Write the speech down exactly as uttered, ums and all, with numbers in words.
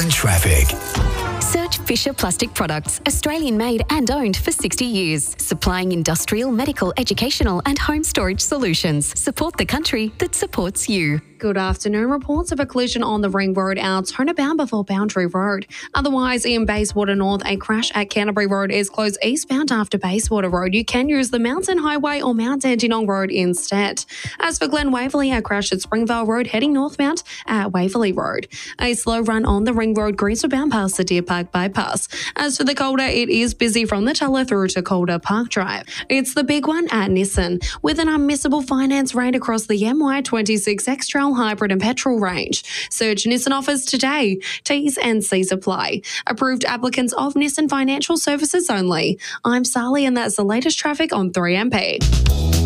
and traffic. Search Fisher Plastic Products, Australian made and owned for sixty years, supplying industrial, medical, educational and home storage solutions. Support the country that supports you. Good afternoon. Reports of a collision on the Ring Road out turnabout before Boundary Road. Otherwise, in Bayswater North, a crash at Canterbury Road is closed eastbound after Bayswater Road. You can use the Mountain Highway or Mount Dandenong Road instead. As for Glen Waverley, a crash at Springvale Road heading northbound at Waverley Road. A slow run on the Ring Road, Greenswell past the Deer Park bypass. As for the Calder, it is busy from the Tulla through to Calder Park Drive. It's the big one at Nissan, with an unmissable finance rate across the M Y twenty-six X-Trail hybrid and petrol range. Search Nissan offers today. T's and C's apply. Approved applicants of Nissan Financial Services only. I'm Sally and that's the latest traffic on three M P.